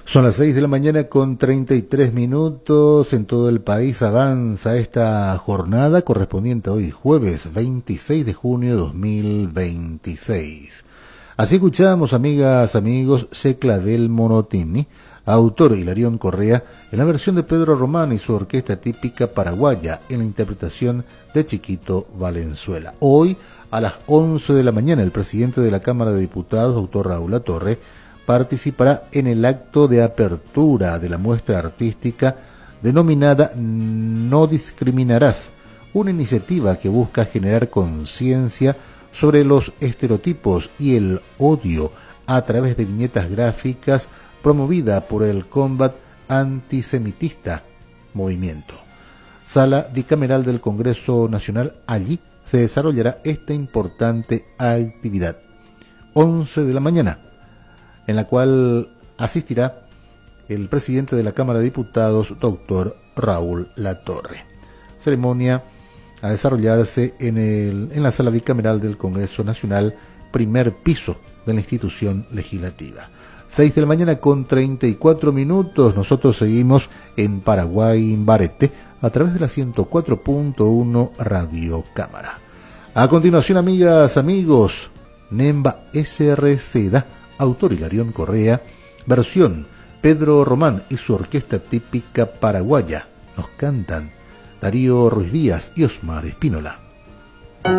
Son las 6 de la mañana con 33 minutos. En todo el país avanza esta jornada correspondiente a hoy, jueves 26 de junio de 2026. Así escuchamos, amigas, amigos, Secla del Monotini, autor Hilarión Correa, en la versión de Pedro Román y su orquesta típica paraguaya, en la interpretación de Chiquito Valenzuela. Hoy, a las 11 de la mañana, el presidente de la Cámara de Diputados, doctor Raúl Latorre, participará en el acto de apertura de la muestra artística denominada No Discriminarás, una iniciativa que busca generar conciencia sobre los estereotipos y el odio a través de viñetas gráficas promovida por el Combat Antisemitista Movimiento. Sala bicameral del Congreso Nacional, allí se desarrollará esta importante actividad. 11 de la mañana, en la cual asistirá el presidente de la Cámara de Diputados, doctor Raúl Latorre. Ceremonia a desarrollarse en la sala bicameral del Congreso Nacional, primer piso de la institución legislativa. 6 de la mañana con 34 minutos. Nosotros seguimos en Paraguay Barete a través de la 104.1 Radio Cámara. A continuación, amigas, amigos, Nemba SRC da, autor Hilarión Correa, versión Pedro Román y su orquesta típica paraguaya. Nos cantan Darío Ruiz Díaz y Osmar Espínola.